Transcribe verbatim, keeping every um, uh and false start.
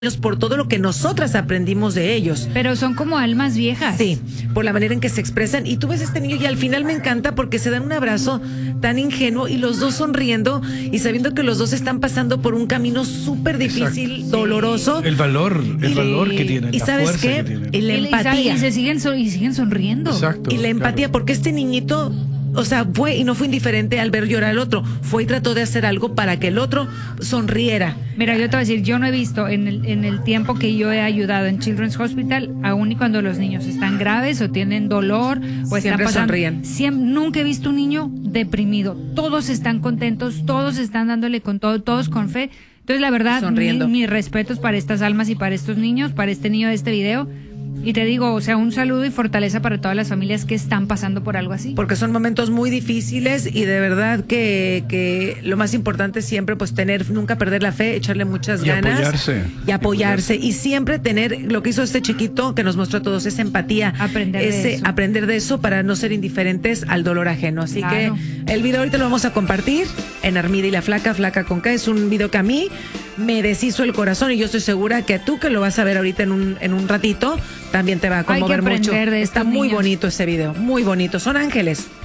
por todo lo que nosotras aprendimos de ellos. Pero son como almas viejas. Sí, por la manera en que se expresan. Y tú ves a este niño y al final me encanta porque se dan un abrazo tan ingenuo y los dos sonriendo y sabiendo que los dos están pasando por un camino súper difícil, Exacto. doloroso. El valor, el y, valor que tienen, y la ¿sabes fuerza qué? que tienen. Y la Y, empatía. y se siguen, so- y siguen sonriendo. Exacto. Y la empatía, claro. porque este niñito, o sea, fue y no fue indiferente al ver llorar al otro, fue y trató de hacer algo para que el otro sonriera. Mira, yo te voy a decir, yo no he visto en el, en el tiempo que yo he ayudado en Children's Hospital, aún y cuando los niños están graves o tienen dolor o están Siempre pasando, sonríen. siempre, nunca he visto un niño deprimido. Todos están contentos, todos están dándole con todo, todos con fe. Entonces, la verdad, Sonriendo. mi- mis respetos para estas almas y para estos niños, para este niño de este video. Y te digo, o sea, un saludo y fortaleza para todas las familias que están pasando por algo así. Porque son momentos muy difíciles y de verdad que, que lo más importante es siempre pues tener, nunca perder la fe, echarle muchas Y ganas. apoyarse. Y apoyarse. Y siempre tener lo que hizo este chiquito que nos mostró a todos, esa empatía. Aprender de ese, eso. Aprender de eso para no ser indiferentes al dolor ajeno. Así Claro. que el video ahorita lo vamos a compartir en Armida y la Flaca, Flaca con K. Es un video que a mí me deshizo el corazón y yo estoy segura que tú que lo vas a ver ahorita en un, en un ratito, también te va a Hay que conmover mucho. aprender de Está estos muy niños. bonito ese video, muy bonito. Son ángeles.